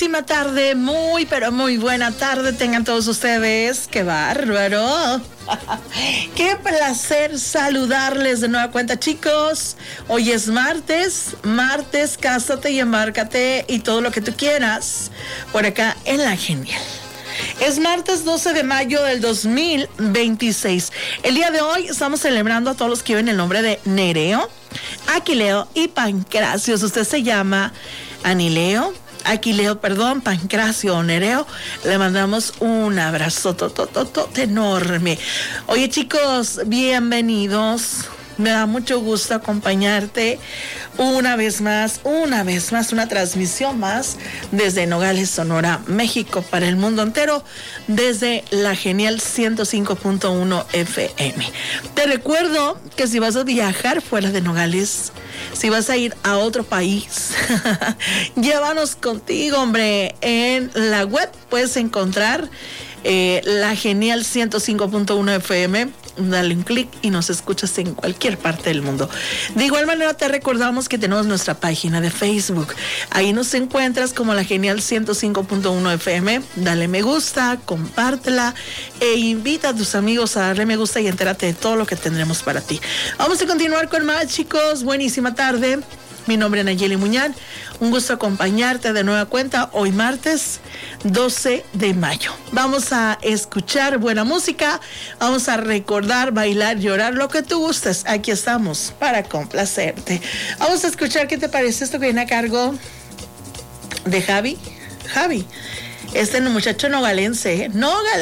buenísima tarde, pero muy buena tarde tengan todos ustedes. ¡Qué bárbaro! ¡Qué placer saludarles de nueva cuenta, chicos! Hoy es martes, cásate y embárcate y todo lo que tú quieras por acá en La Genial. Es martes 12 de mayo del 2026. El día de hoy estamos celebrando a todos los que lleven el nombre de Nereo, Aquileo y Pancracio. Usted se llama Aquileo, Pancracio o Nereo, le mandamos un abrazo enorme. Oye, chicos, bienvenidos. Me da mucho gusto acompañarte una vez más, una transmisión más desde Nogales, Sonora, México, para el mundo entero, desde La Genial 105.1 FM. Te recuerdo que si vas a viajar fuera de Nogales, si vas a ir a otro país, llévanos contigo, hombre. En la web puedes encontrar La Genial 105.1 FM. Dale un clic y nos escuchas en cualquier parte del mundo. De igual manera te recordamos que tenemos nuestra página de Facebook. Ahí nos encuentras como La Genial 105.1 FM. Dale me gusta, compártela e invita a tus amigos a darle me gusta y entérate de todo lo que tendremos para ti. Vamos a continuar con más, chicos. Buenísima tarde. Mi nombre es Nayeli Muñán. Un gusto acompañarte de nueva cuenta hoy martes 12 de mayo. Vamos a escuchar buena música, vamos a recordar, bailar, llorar, lo que tú gustes. Aquí estamos para complacerte. Vamos a escuchar qué te parece esto que viene a cargo de Javi. Este muchacho nogalense.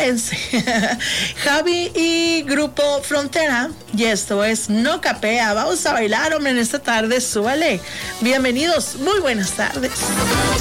Javi y Grupo Frontera. Y esto es No Capea. Vamos a bailar, hombre, en esta tarde. Súbale. Bienvenidos. Muy buenas tardes.